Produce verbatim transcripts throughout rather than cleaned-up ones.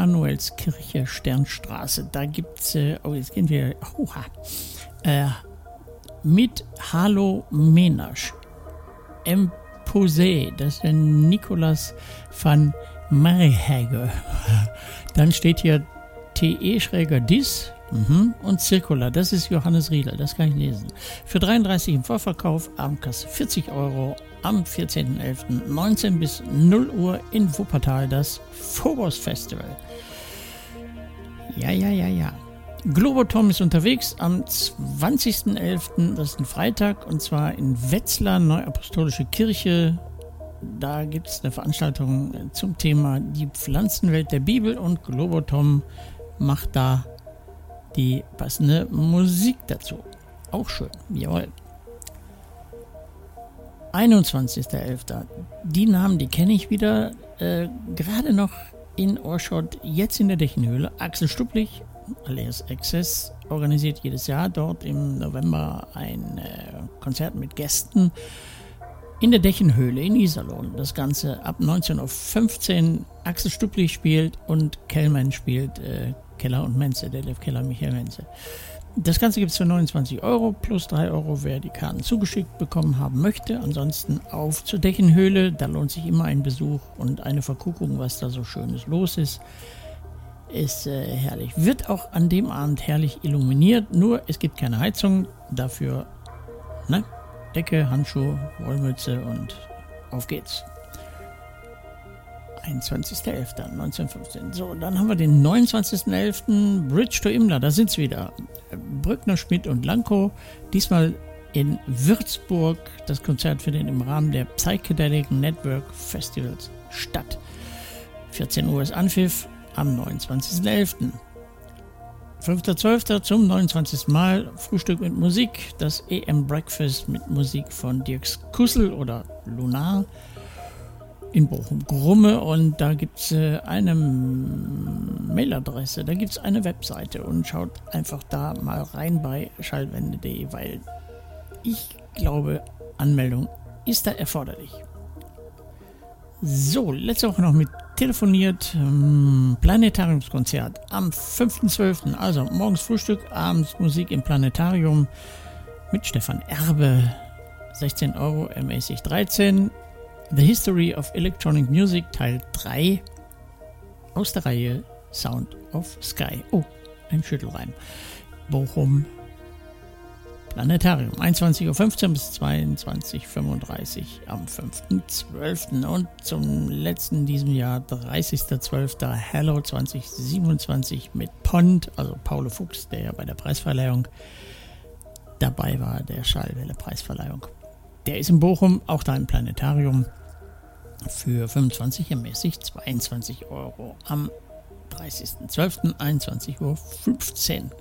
Emanuelskirche, Sternstraße. Da gibt es, äh, oh, jetzt gehen wir, oha, äh, mit Halo Menasch, Imposé, das ist der Nicolas van Marihage. Dann steht hier T E-Dis mhm. und Circular, das ist Johannes Riedel, das kann ich lesen. Für dreiunddreißig im Vorverkauf, Abendkasse vierzig Euro, am vierzehnten elften neunzehn bis null Uhr in Wuppertal, das Phobos Festival. Ja, ja, ja, ja. Globotom ist unterwegs am zwanzigsten elften, das ist ein Freitag, und zwar in Wetzlar, Neuapostolische Kirche. Da gibt es eine Veranstaltung zum Thema die Pflanzenwelt der Bibel und Globotom macht da die passende Musik dazu. Auch schön, jawohl. einundzwanzigsten elften Die Namen, die kenne ich wieder. Äh, gerade noch in Ohrschott, jetzt in der Dächenhöhle. Axel Stupplich, alias Access, organisiert jedes Jahr dort im November ein äh, Konzert mit Gästen in der Dächenhöhle in Iserlohn. Das Ganze ab neunzehn Uhr fünfzehn. Axel Stupplich spielt und Kellmann spielt äh, Keller und Menze, Detlef Keller, Michael Menze. Das Ganze gibt es für neunundzwanzig Euro plus drei Euro, wer die Karten zugeschickt bekommen haben möchte. Ansonsten auf zur Dächenhöhle, da lohnt sich immer ein Besuch und eine Verguckung, was da so Schönes los ist. Ist äh, herrlich. Wird auch an dem Abend herrlich illuminiert, nur es gibt keine Heizung, dafür ne? Decke, Handschuhe, Wollmütze und auf geht's. einundzwanzigsten elften neunzehnhundertfünfzehn. So, dann haben wir den neunundzwanzigsten elften Bridge to Imla, da sind's wieder. Brückner, Schmidt und Lanko. Diesmal in Würzburg. Das Konzert findet im Rahmen der Psychedelic Network Festivals statt. vierzehn Uhr ist Anpfiff am neunundzwanzigsten elften fünfter zwölfter zum neunundzwanzigsten Mal Frühstück mit Musik. Das E M Breakfast mit Musik von Dirks Kussel oder Lunar in Bochum-Grumme, und da gibt es äh, eine Mailadresse, da gibt es eine Webseite, und schaut einfach da mal rein bei schallwende punkt de, weil ich glaube, Anmeldung ist da erforderlich. So, letzte Woche noch mit telefoniert, ähm, Planetariumskonzert am fünften zwölften, also morgens Frühstück, abends Musik im Planetarium mit Stefan Erbe, sechzehn Euro, ermäßigt dreizehn. The History of Electronic Music Teil drei aus der Reihe Sound of Sky. Oh, ein Schüttelreim. Bochum Planetarium. einundzwanzig Uhr fünfzehn bis zweiundzwanzig Uhr fünfunddreißig am fünften zwölften. Und zum letzten in diesem Jahr, dreißigsten zwölften Hello zwanzig siebenundzwanzig mit Pond, also Paul Fuchs, der ja bei der Preisverleihung dabei war, der Schallwelle-Preisverleihung. Der ist in Bochum, auch da im Planetarium. Für fünfundzwanzig ermäßigt zweiundzwanzig Euro am dreißigsten zwölften einundzwanzig Uhr fünfzehn.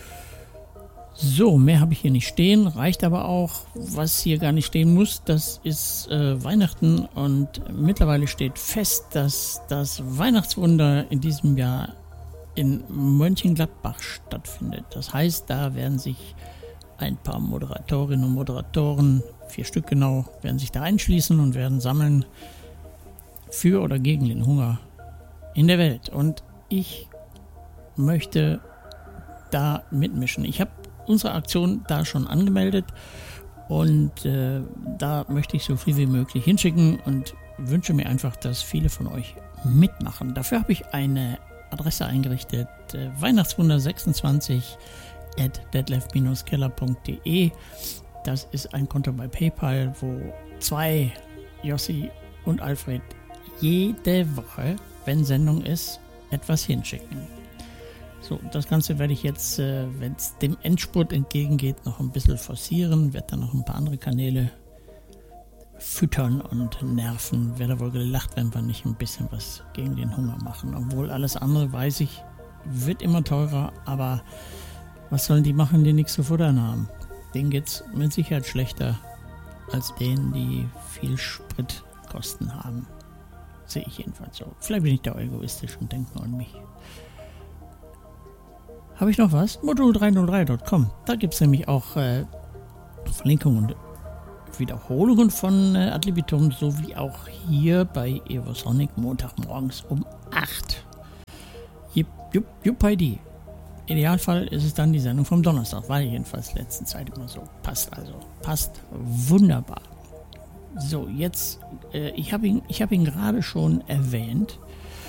So, mehr habe ich hier nicht stehen, reicht aber auch. Was hier gar nicht stehen muss, das ist äh, Weihnachten, und mittlerweile steht fest, dass das Weihnachtswunder in diesem Jahr in Mönchengladbach stattfindet. Das heißt, da werden sich ein paar Moderatorinnen und Moderatoren, vier Stück genau, werden sich da einschließen und werden sammeln für oder gegen den Hunger in der Welt. Und ich möchte da mitmischen. Ich habe unsere Aktion da schon angemeldet, und äh, da möchte ich so viel wie möglich hinschicken und wünsche mir einfach, dass viele von euch mitmachen. Dafür habe ich eine Adresse eingerichtet, äh, Weihnachtswunder sechsundzwanzig at detlef keller punkt de. Das ist ein Konto bei PayPal, wo zwei, Jossi und Alfred, jede Woche, wenn Sendung ist, etwas hinschicken. So, das Ganze werde ich jetzt, äh, wenn es dem Endspurt entgegengeht, noch ein bisschen forcieren, werde dann noch ein paar andere Kanäle füttern und nerven. Wäre wohl gelacht, wenn wir nicht ein bisschen was gegen den Hunger machen. Obwohl alles andere, weiß ich, wird immer teurer, aber was sollen die machen, die nichts zu futtern haben? Denen geht es mit Sicherheit schlechter als denen, die viel Spritkosten haben. Sehe ich jedenfalls so. Vielleicht bin ich da egoistisch und denke nur an mich. Habe ich noch was? modul dreihundertdrei punkt com. Da gibt es nämlich auch äh, Verlinkungen und Wiederholungen von äh, Ad libitum, sowie auch hier bei Evosonic Montagmorgens um acht. Jupp, Juppidi. Idealfall ist es dann die Sendung vom Donnerstag. War jedenfalls letzte Zeit immer so. Passt also. Passt wunderbar. So, jetzt, äh, ich habe ihn, ich hab ihn gerade schon erwähnt.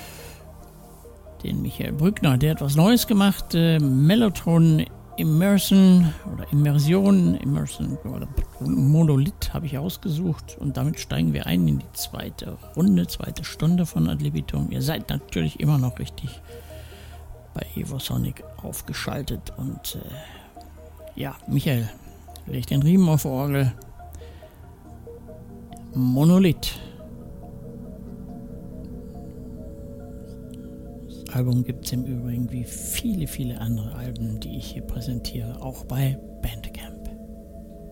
Den Michael Brückner, der hat was Neues gemacht. Äh, Mellotron Immersion oder Immersion, Immersion oder Monolith habe ich ausgesucht. Und damit steigen wir ein in die zweite Runde, zweite Stunde von Ad libitum. Ihr seid natürlich immer noch richtig bei Evosonic aufgeschaltet. Und äh, ja, Michael, leg den Riemen auf die Orgel. Monolith. Das Album gibt es im Übrigen wie viele, viele andere Alben, die ich hier präsentiere, auch bei Bandcamp.